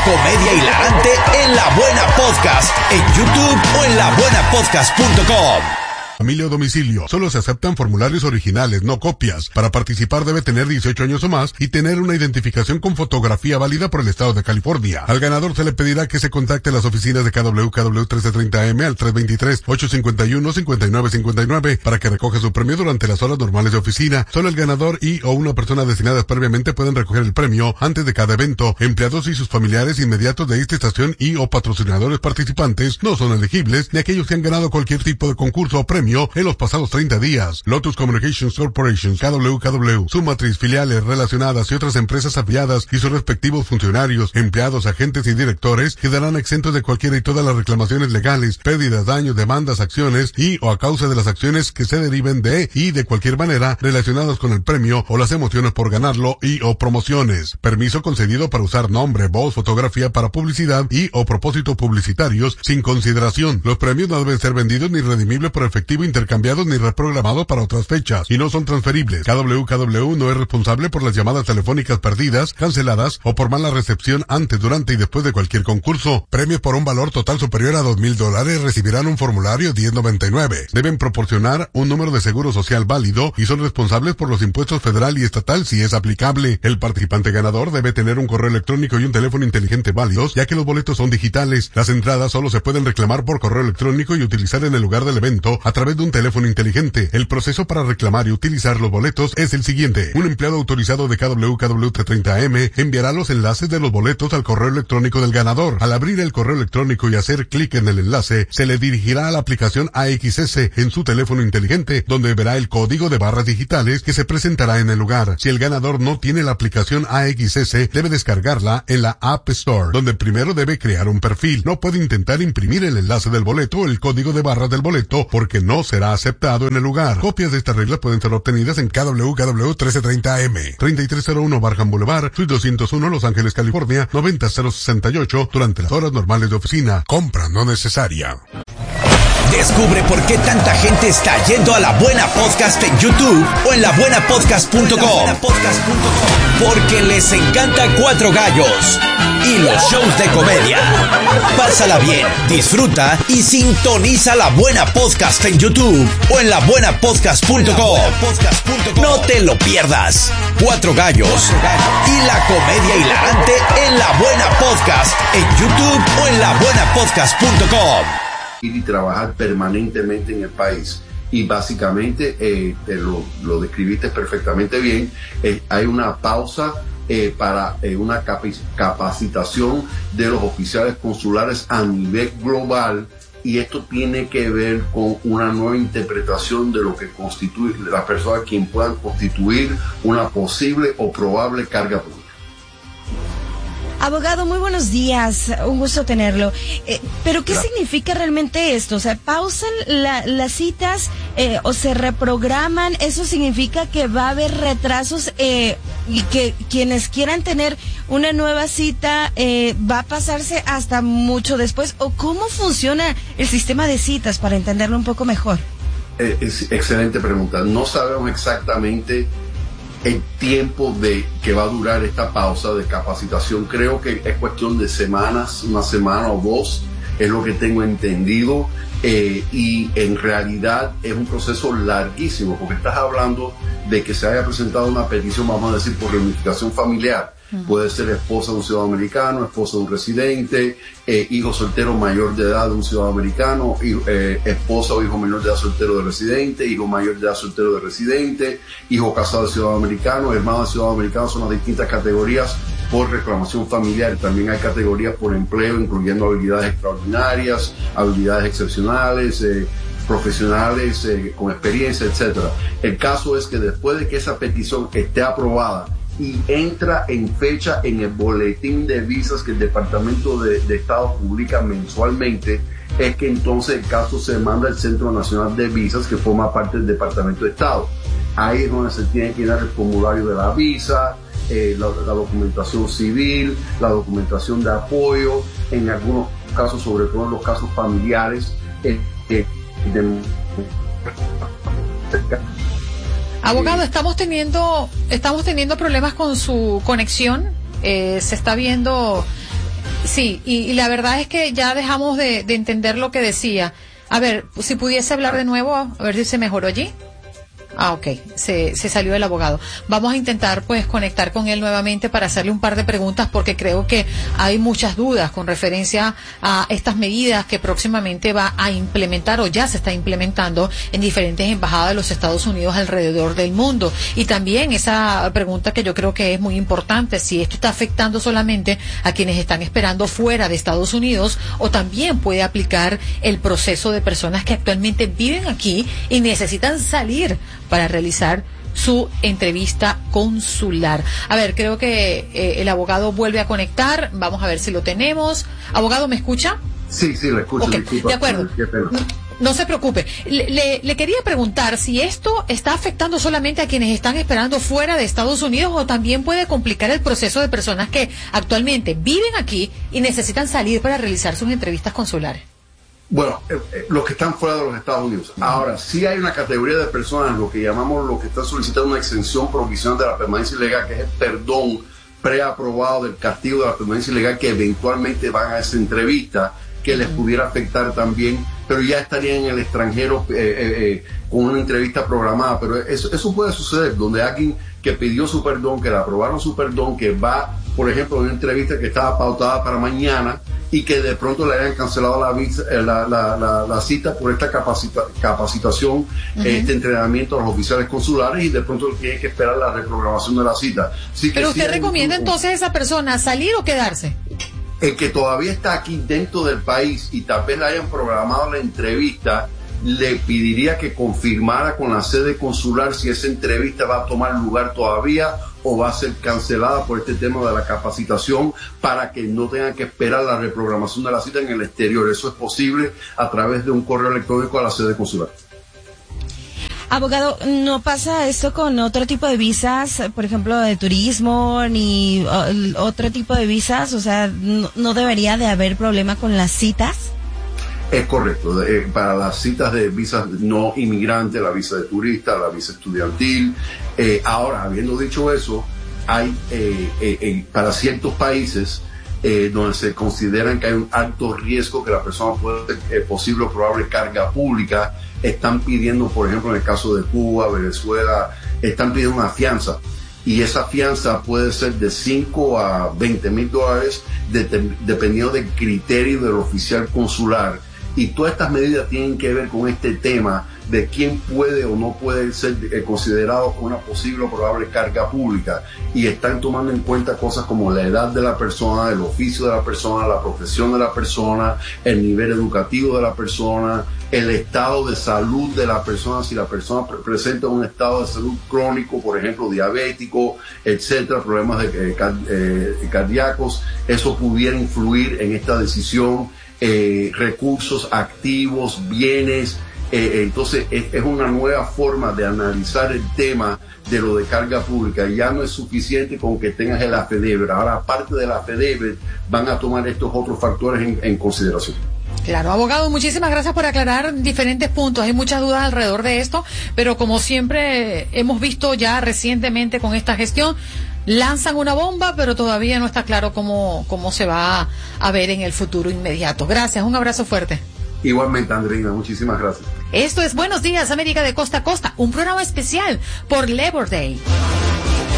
comedia hilarante en La Buena Podcast, en YouTube o en labuenapodcast.com. Familia o domicilio. Solo se aceptan formularios originales, no copias. Para participar debe tener 18 años o más y tener una identificación con fotografía válida por el estado de California. Al ganador se le pedirá que se contacte a las oficinas de KWKW 1330M al 323-851-5959 para que recoja su premio durante las horas normales de oficina. Solo el ganador y o una persona designada previamente pueden recoger el premio antes de cada evento. Empleados y sus familiares inmediatos de esta estación y o patrocinadores participantes no son elegibles, ni aquellos que han ganado cualquier tipo de concurso o premio en los pasados 30 días. Lotus Communications Corporation, KWKW, su matriz, filiales relacionadas y otras empresas afiliadas y sus respectivos funcionarios, empleados, agentes y directores quedarán exentos de cualquiera y todas las reclamaciones legales, pérdidas, daños, demandas, acciones y o a causa de las acciones que se deriven de y de cualquier manera relacionadas con el premio o las emociones por ganarlo y o promociones. Permiso concedido para usar nombre, voz, fotografía para publicidad y o propósitos publicitarios sin consideración. Los premios no deben ser vendidos ni redimibles por efectivo, intercambiados ni reprogramados para otras fechas y no son transferibles. KWKW no es responsable por las llamadas telefónicas perdidas, canceladas o por mala recepción antes, durante y después de cualquier concurso. Premios por un valor total superior a $2,000 recibirán un formulario 1099. Deben proporcionar un número de seguro social válido y son responsables por los impuestos federal y estatal si es aplicable. El participante ganador debe tener un correo electrónico y un teléfono inteligente válidos, ya que los boletos son digitales. Las entradas solo se pueden reclamar por correo electrónico y utilizar en el lugar del evento a través de un teléfono inteligente. El proceso para reclamar y utilizar los boletos es el siguiente. Un empleado autorizado de KWKW 30M enviará los enlaces de los boletos al correo electrónico del ganador. Al abrir el correo electrónico y hacer clic en el enlace, se le dirigirá a la aplicación AXS en su teléfono inteligente, donde verá el código de barras digitales que se presentará en el lugar. Si el ganador no tiene la aplicación AXS, debe descargarla en la App Store, donde primero debe crear un perfil. No puede intentar imprimir el enlace del boleto o el código de barras del boleto porque no será aceptado en el lugar. Copias de estas reglas pueden ser obtenidas en KWKW 1330M, 3301 Barham Boulevard, Suite 201, Los Ángeles, California, 90068, durante las horas normales de oficina. Compra no necesaria. Descubre por qué tanta gente está yendo a La Buena Podcast en YouTube o en labuenapodcast.com. Porque les encanta Cuatro Gallos y los shows de comedia. Pásala bien, disfruta y sintoniza La Buena Podcast en YouTube o en labuenapodcast.com. No te lo pierdas. Cuatro Gallos y la comedia hilarante en La Buena Podcast en YouTube o en labuenapodcast.com. Y trabajar permanentemente en el país. Y básicamente, lo describiste perfectamente bien, hay una pausa para una capacitación de los oficiales consulares a nivel global, y esto tiene que ver con una nueva interpretación de lo que constituye las personas quien puedan constituir una posible o probable carga pública. Abogado, muy buenos días, un gusto tenerlo. Pero ¿qué significa realmente esto? O sea, ¿pausan las citas o se reprograman? ¿Eso significa que va a haber retrasos y que quienes quieran tener una nueva cita va a pasarse hasta mucho después? ¿O cómo funciona el sistema de citas para entenderlo un poco mejor? Es excelente pregunta. No sabemos exactamente el tiempo que va a durar esta pausa de capacitación. Creo que es cuestión de semanas, una semana o dos, es lo que tengo entendido, y en realidad es un proceso larguísimo, porque estás hablando de que se haya presentado una petición, vamos a decir, por reunificación familiar. Puede ser esposa de un ciudadano americano, esposa de un residente, hijo soltero mayor de edad de un ciudadano americano, esposa o hijo menor de edad soltero de residente, hijo mayor de edad soltero de residente, hijo casado de ciudadano americano, hermano de ciudadano americano. Son las distintas categorías por reclamación familiar. También hay categorías por empleo, incluyendo habilidades extraordinarias, habilidades excepcionales, profesionales con experiencia, etcétera. El caso es que después de que esa petición esté aprobada y entra en fecha en el boletín de visas que el Departamento de Estado publica mensualmente, es que entonces el caso se manda al Centro Nacional de Visas, que forma parte del Departamento de Estado. Ahí es donde se tiene que llenar el formulario de la visa, la documentación civil, la documentación de apoyo, en algunos casos, sobre todo en los casos familiares. Abogado, estamos teniendo problemas con su conexión. Se está viendo Sí, y la verdad es que ya dejamos de entender lo que decía. A ver, si pudiese hablar de nuevo, a ver si se mejoró allí. Ok, se salió el abogado. Vamos a intentar pues conectar con él nuevamente para hacerle un par de preguntas, porque creo que hay muchas dudas con referencia a estas medidas que próximamente va a implementar o ya se está implementando en diferentes embajadas de los Estados Unidos alrededor del mundo. Y también esa pregunta que yo creo que es muy importante, si esto está afectando solamente a quienes están esperando fuera de Estados Unidos, o también puede aplicar el proceso de personas que actualmente viven aquí y necesitan salir para realizar su entrevista consular. A ver, creo que el abogado vuelve a conectar. Vamos a ver si lo tenemos. Abogado, ¿me escucha? Sí, le escucho. Okay, disculpa, de acuerdo. No se preocupe. Le quería preguntar si esto está afectando solamente a quienes están esperando fuera de Estados Unidos, o también puede complicar el proceso de personas que actualmente viven aquí y necesitan salir para realizar sus entrevistas consulares. Bueno, los que están fuera de los Estados Unidos. Ahora, sí hay una categoría de personas, lo que llamamos, los que están solicitando una exención provisional de la permanencia ilegal, que es el perdón preaprobado del castigo de la permanencia ilegal, que eventualmente van a esa entrevista, que les pudiera afectar también, pero ya estarían en el extranjero con una entrevista programada. Pero eso puede suceder, donde alguien que pidió su perdón, que le aprobaron su perdón, que va, por ejemplo, a una entrevista que estaba pautada para mañana, y que de pronto le hayan cancelado la cita por esta capacitación, este entrenamiento a los oficiales consulares, y de pronto tiene que esperar la reprogramación de la cita. Pero usted recomienda entonces a esa persona salir o quedarse. El que todavía está aquí dentro del país y tal vez le hayan programado la entrevista, le pediría que confirmara con la sede consular si esa entrevista va a tomar lugar todavía o va a ser cancelada por este tema de la capacitación, para que no tengan que esperar la reprogramación de la cita en el exterior. Eso es posible a través de un correo electrónico a la sede consular. Abogado, ¿no pasa esto con otro tipo de visas, por ejemplo, de turismo, ni otro tipo de visas? O sea, ¿no debería de haber problema con las citas? Es correcto. Para las citas de visas no inmigrantes, la visa de turista, la visa estudiantil. Ahora, habiendo dicho eso, hay para ciertos países donde se consideran que hay un alto riesgo que la persona puede ser posible o probable carga pública, están pidiendo, por ejemplo, en el caso de Cuba, Venezuela, están pidiendo una fianza. Y esa fianza puede ser de $5 a $20,000, dependiendo del criterio del oficial consular. Y todas estas medidas tienen que ver con este tema de quién puede o no puede ser considerado una posible o probable carga pública, y están tomando en cuenta cosas como la edad de la persona, el oficio de la persona, la profesión de la persona, el nivel educativo de la persona, el estado de salud de la persona, si la persona presenta un estado de salud crónico, por ejemplo diabético, etcétera, problemas cardíacos. Eso pudiera influir en esta decisión. Recursos activos, bienes. Entonces es una nueva forma de analizar el tema de lo de carga pública. Ya no es suficiente con que tengas el affidavit. Ahora, aparte del affidavit, van a tomar estos otros factores en consideración. Claro, abogado, muchísimas gracias por aclarar diferentes puntos. Hay muchas dudas alrededor de esto, pero como siempre hemos visto ya recientemente con esta gestión, lanzan una bomba, pero todavía no está claro cómo se va a ver en el futuro inmediato. Gracias, un abrazo fuerte. Igualmente, Andreina, muchísimas gracias. Esto es Buenos Días América de Costa a Costa, un programa especial por Labor Day.